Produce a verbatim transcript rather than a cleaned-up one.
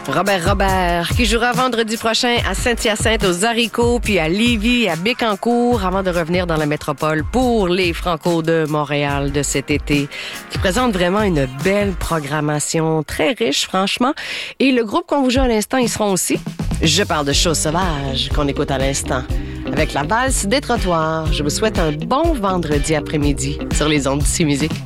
Robert Robert, qui jouera vendredi prochain à Saint-Hyacinthe, aux Haricots, puis à Lévis, à Bécancour, avant de revenir dans la métropole pour les Franco de Montréal de cet été, qui présente vraiment une belle programmation, très riche, franchement. Et le groupe qu'on vous joue à l'instant, ils seront aussi. Je parle de Choses sauvages, qu'on écoute à l'instant, avec la valse des trottoirs. Je vous souhaite un bon vendredi après-midi sur les ondes d'Ici Musique.